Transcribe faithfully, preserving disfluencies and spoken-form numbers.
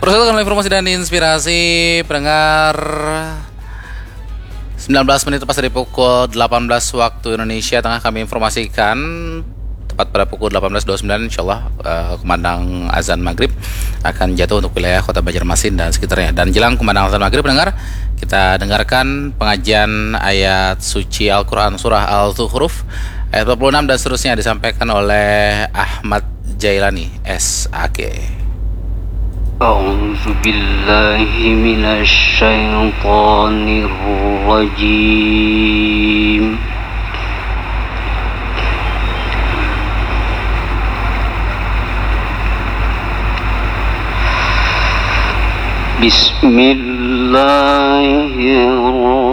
Persaudara informasi dan inspirasi pendengar, sembilan belas menit tepat dari pukul delapan belas waktu Indonesia Tengah kami informasikan tepat pada pukul delapan belas dua puluh sembilan insyaallah uh, kumandang azan maghrib akan jatuh untuk wilayah kota Banjarmasin dan sekitarnya. Dan jelang kumandang azan maghrib pendengar, kita dengarkan pengajian ayat suci Al-Quran surah Al-Zukhruf ayat empat puluh enam dan seterusnya disampaikan oleh Ahmad Jailani S A G. أعوذ بالله من الشيطان الرجيم بسم الله الرحمن